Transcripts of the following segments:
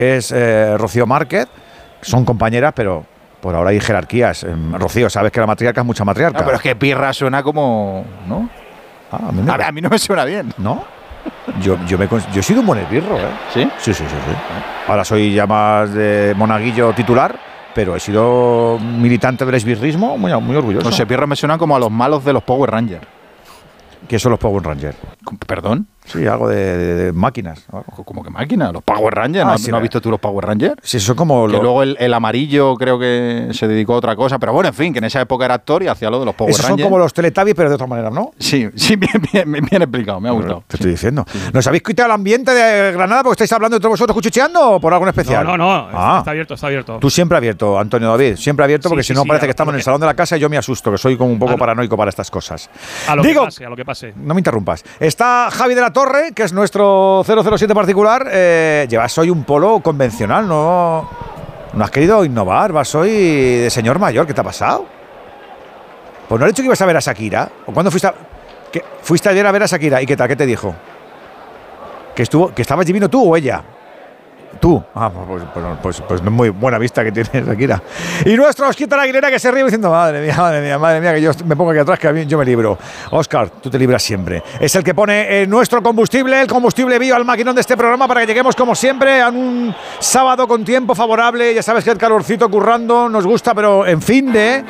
es Rocío Márquez. Son compañeras, pero por ahora hay jerarquías. Rocío, sabes que la matriarca es mucha matriarca. No, pero es que Pirra suena como... ¿no? A mí no me suena bien. ¿No? Yo he sido un buen esbirro, ¿eh? ¿Sí? Sí. Ahora soy ya más de monaguillo titular, pero he sido militante del esbirrismo, muy orgulloso. No sé, Pirra me suena como a los malos de los Power Rangers. ¿Qué son los Power Rangers? ¿Perdón? Sí, algo de máquinas. ¿Cómo que máquinas? ¿Los Power Rangers? ¿No has visto tú los Power Rangers? Sí, eso como... Que luego el amarillo creo que se dedicó a otra cosa. Pero bueno, en fin, que en esa época era actor y hacía lo de los Power Rangers. Esos son como los Teletubbies, pero de otra manera, ¿no? Sí, bien explicado, me ha gustado. Te estoy diciendo. Sí. ¿Nos habéis quitado el ambiente de Granada porque estáis hablando entre vosotros cuchicheando o por algo especial? No. Está abierto. Tú siempre abierto, Antonio David. Siempre abierto porque si no parece que estamos en el salón de la casa y yo me asusto, que soy como un poco paranoico para estas cosas. A lo que pase. No me interrumpas. Está Javi de la Torre, que es nuestro 007 particular. Llevas hoy un polo convencional, ¿no? No has querido innovar, vas hoy de señor mayor. ¿Qué te ha pasado? Pues no has dicho que ibas a ver a Shakira. ¿O cuándo fuiste ayer a ver a Shakira? ¿Y qué tal? ¿Qué te dijo? ¿Que estabas divino tú o ella? Tú. Pues no es muy buena vista que tienes, Shakira. Y nuestro Oscar Aguilera, que se ríe diciendo, madre mía, que yo me pongo aquí atrás, que yo me libro. Óscar, tú te libras siempre. Es el que pone nuestro combustible, el combustible bio al maquinón de este programa para que lleguemos, como siempre, a un sábado con tiempo favorable. Ya sabes que el calorcito currando nos gusta, pero en fin de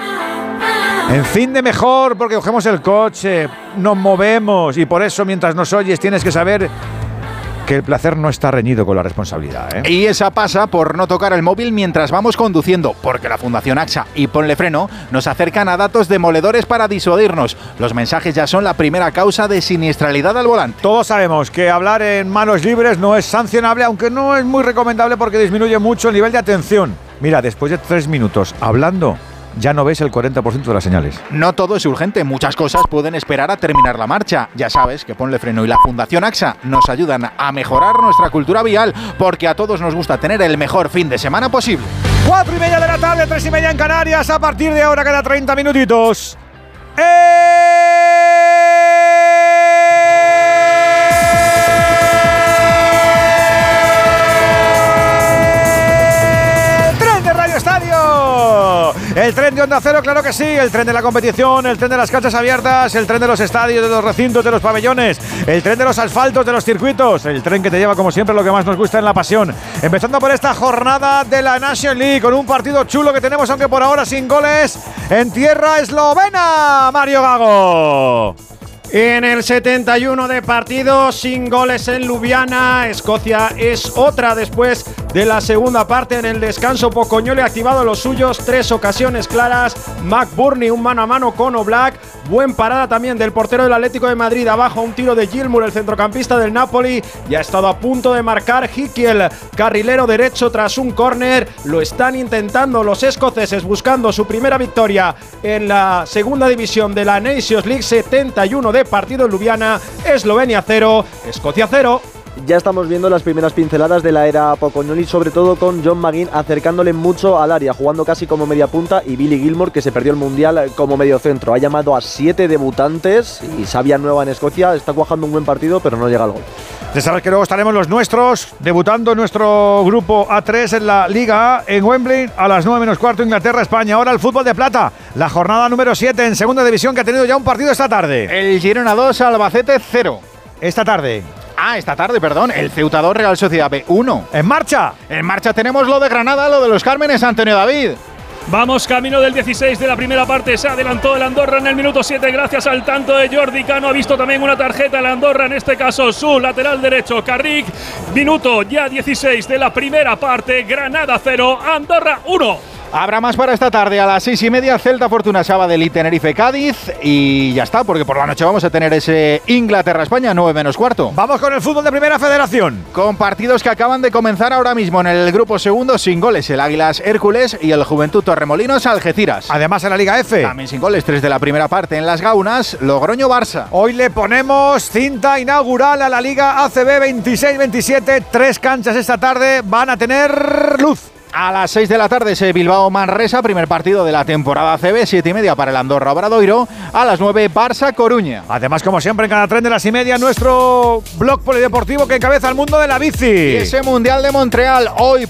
mejor, porque cogemos el coche, nos movemos, y por eso, mientras nos oyes, tienes que saber que el placer no está reñido con la responsabilidad, ¿eh? Y esa pasa por no tocar el móvil mientras vamos conduciendo, porque la Fundación AXA y Ponle Freno nos acercan a datos demoledores para disuadirnos. Los mensajes ya son la primera causa de siniestralidad al volante. Todos sabemos que hablar en manos libres no es sancionable, aunque no es muy recomendable porque disminuye mucho el nivel de atención. Mira, después de 3 minutos hablando, ya no ves el 40% de las señales. No todo es urgente, muchas cosas pueden esperar a terminar la marcha. Ya sabes que Ponle Freno y la Fundación AXA nos ayudan a mejorar nuestra cultura vial, porque a todos nos gusta tener el mejor fin de semana posible. 4:30 de la tarde, 3:30 en Canarias. A partir de ahora, cada 30 minutitos. El tren de Onda Cero, claro que sí. El tren de la competición, el tren de las canchas abiertas, el tren de los estadios, de los recintos, de los pabellones, el tren de los asfaltos, de los circuitos, el tren que te lleva, como siempre, lo que más nos gusta en la pasión. Empezando por esta jornada de la National League, con un partido chulo que tenemos, aunque por ahora sin goles, en tierra eslovena, Mario Gago. En el 71 de partido, sin goles en Ljubljana. Escocia es otra después de la segunda parte. En el descanso, Pocoñoli ha activado los suyos, 3 ocasiones claras. McBurney, un mano a mano con Oblak. Buen parada también del portero del Atlético de Madrid. Abajo un tiro de Gilmour, el centrocampista del Napoli. Y ha estado a punto de marcar Hikiel, carrilero derecho, tras un córner. Lo están intentando los escoceses, buscando su primera victoria en la segunda división de la Nations League. 71 de partido en Ljubljana. Eslovenia 0, Escocia 0. Ya estamos viendo las primeras pinceladas de la era Pocoñoli, sobre todo con John McGinn acercándole mucho al área, jugando casi como media punta, y Billy Gilmour, que se perdió el Mundial como mediocentro. Ha llamado a 7 debutantes y sabia nueva en Escocia. Está cuajando un buen partido, pero no llega al gol. Ya sabes que luego estaremos los nuestros debutando en nuestro grupo A3 en la Liga A en Wembley a las 9:15, Inglaterra-España. Ahora el fútbol de plata, la jornada número 7 en segunda división, que ha tenido ya un partido esta tarde. El Girona 2, Albacete 0. Esta tarde, perdón. El Ceuta 2, Real Sociedad B 1. ¡En marcha! En marcha tenemos lo de Granada, lo de los Cármenes, Antonio David. Vamos camino del 16 de la primera parte. Se adelantó el Andorra en el minuto 7 gracias al tanto de Jordi Cano. Ha visto también una tarjeta el Andorra, en este caso su lateral derecho, Carrick. Minuto ya 16 de la primera parte. Granada 0, Andorra 1. Habrá más para esta tarde a las 6:30, Celta, Fortuna, Sabadell y Tenerife, Cádiz. Y ya está, porque por la noche vamos a tener ese Inglaterra-España, 9:15. Vamos con el fútbol de Primera Federación. Con partidos que acaban de comenzar ahora mismo en el grupo segundo, sin goles. El Águilas Hércules y el Juventud Torremolinos Algeciras. Además en la Liga F. También sin goles, 3 de la primera parte en las Gaunas, Logroño-Barça. Hoy le ponemos cinta inaugural a la Liga ACB 26-27. 3 canchas esta tarde van a tener luz. A las 6 de la tarde ese Bilbao-Manresa, primer partido de la temporada CB, 7:30 para el Andorra-Obradoiro. A las 9, Barça-Coruña. Además, como siempre, en cada tren de las 1:30, nuestro blog polideportivo que encabeza el mundo de la bici. Y ese Mundial de Montreal, hoy